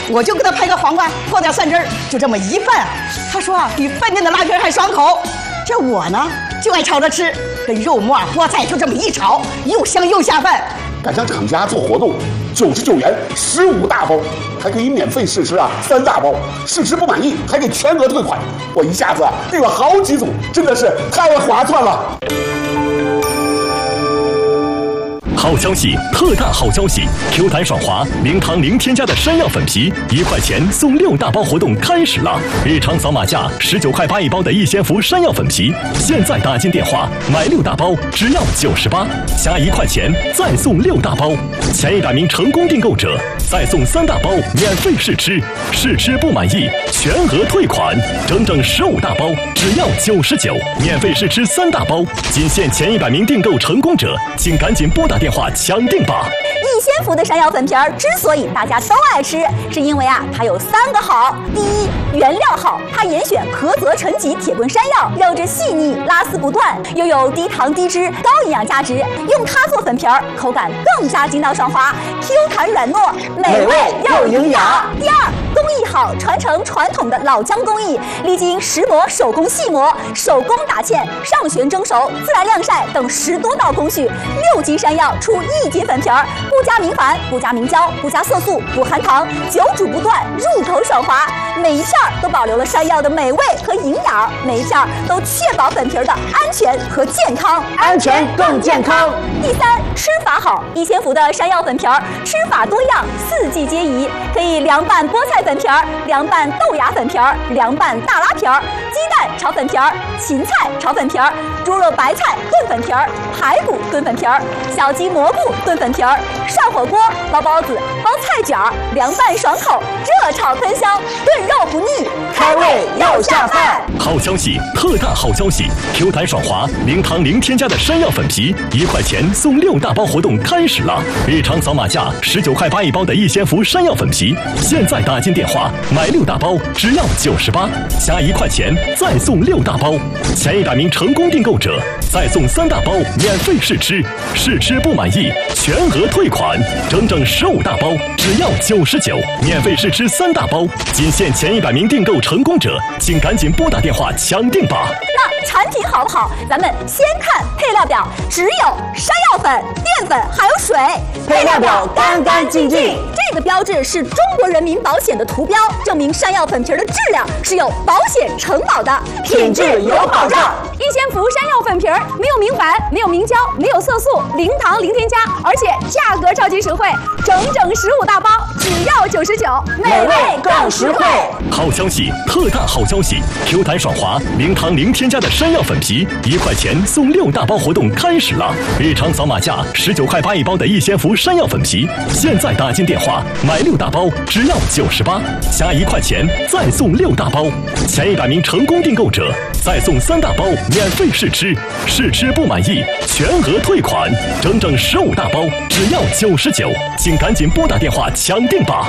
我就给他拍个黄瓜，泼点蒜汁儿，就这么一拌。他说啊，比饭店的拉皮还爽口。这我呢，就爱炒着吃，跟肉末、菠菜就这么一炒，又香又下饭。 赶上厂家做活动，99元15大包，还可以免费试吃啊3大包，试吃不满意还给全额退款。我一下子订了好几组，真的是太划算了。 好消息，特大好消息 ！Q 弹爽滑，零糖零添加的山药粉皮，1块钱送6大包活动开始了！日常扫码价19块8一包的一仙福山药粉皮，现在打进电话买6大包只要98，加1块钱再送6大包，前100名成功订购者再送3大包免费试吃，试吃不满意全额退款，整整15大包只要99，免费试吃3大包，仅限前100名订购成功者，请赶紧拨打电话抢订吧！ 一仙福的山药粉皮儿之所以大家都爱吃，是因为啊，它有3个好。第一，原料好，它严选菏泽陈脊铁棍山药，肉质细腻，拉丝不断，又有低糖低脂、高营养价值，用它做粉皮儿，口感更加筋道爽滑 ，Q 弹软糯，美味又营养。第二，工艺好，传承传统的老姜工艺，历经石磨、手工细磨、手工打芡、上旋蒸熟、自然晾晒等10多道工序，6斤山药出1斤粉皮儿，不加明矾，不加明胶，不加色素，不含糖，久煮不断，入口爽滑。每一片都保留了山药的美味和营养，每一片都确保粉皮儿的安全和健康， 安全更健康。 第三，吃法好，一仙福的山药粉皮儿吃法多样，4季皆宜，可以凉拌菠菜粉皮儿、凉拌豆芽粉皮儿、凉拌大拉皮儿、鸡蛋炒粉皮儿、芹菜炒粉皮儿、猪肉白菜炖粉皮儿、排骨炖粉皮儿、小鸡蘑菇炖粉皮儿、涮火锅、包包子、包菜卷儿，凉拌爽口，热炒喷香，炖肉不腻， 开胃又下饭。 好消息，特大好消息 ！Q 弹爽滑，零糖零添加的山药粉皮，1块钱送6大包活动开始了！日常扫码价19块8一包的一仙福山药粉皮，现在打进电话买6大包只要98，加1块钱再送6大包，前100名成功订购者再送3大包免费试吃，试吃不满意全额退款，整整15大包只要99，免费试吃3大包，仅限前100名订购成功者，请赶紧拨打电话抢订吧！ 那产品好不好？咱们先看配料表，只有山药粉、淀粉还有水， 配料表干干净净。 这个标志是中国人民保险的图标，证明山药粉皮的质量是有保险承保的， 品质有保障。 一仙福山药粉皮儿没有明矾，没有明胶，没有色素，零糖零添加，而且价格超级实惠，整15大包只要99， 美味更实惠。 好消息，特大好消息 ！Q 弹爽滑，零糖零添加的山药粉皮，1块钱送6大包活动开始了！日常扫码价19块8一包的一仙福山药粉皮，现在打进电话买6大包只要98，加1块钱再送6大包，前100名成功订购者再送3大包免费试吃，试吃不满意全额退款，整整15大包只要99，请赶紧拨打电话抢订吧！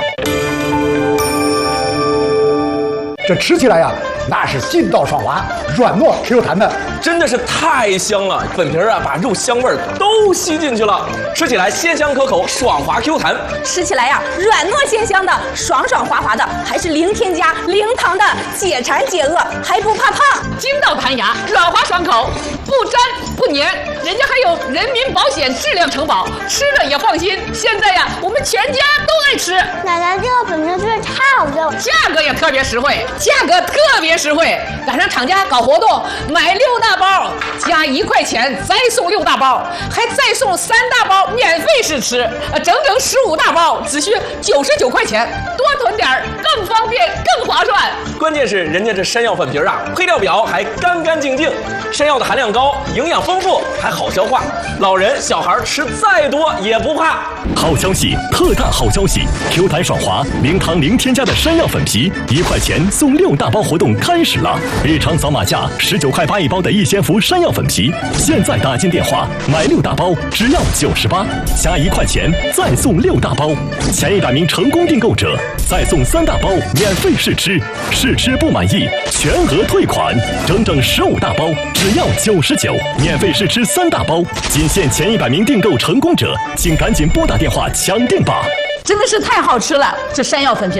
这吃起来呀，那是劲道爽滑，软糯 Q 弹的， 真的是太香了！粉皮儿啊，把肉香味儿都吸进去了，吃起来鲜香可口，爽滑 Q 弹。 吃起来呀，软糯鲜香的，爽爽滑滑的，还是零添加、零糖的，解馋解饿，还不怕胖， 筋道弹牙，软滑爽口，不粘不粘，人家还有人民保险质量承保，吃了也放心。现在呀，我们全家都爱吃。 奶奶，这个粉皮真是太好吃了， 价格也特别实惠，价格特别实惠。赶上厂家搞活动，买6大包加1块钱再送6大包，还再送3大包免费试吃，整整15大包只需99块钱，多囤点儿更方便更划算。 关键是人家这山药粉皮儿啊，配料表还干干净净，山药的含量高，营养丰富，还好消化，老人小孩吃再多也不怕。 好消息，特大好消息 ！Q 弹爽滑，零糖零添加的山药粉皮，1块钱送6大包活动开始了！日常扫码价19块8一包的一仙福山药粉皮，现在打进电话买6大包只要98，加1块钱再送6大包，前100名成功订购者再送3大包免费试吃，试吃不满意全额退款，整整15大包只要99，免费试吃3大包，仅限前100名订购成功者，请赶紧拨打电话抢订吧！ 真的是太好吃了，这山药粉皮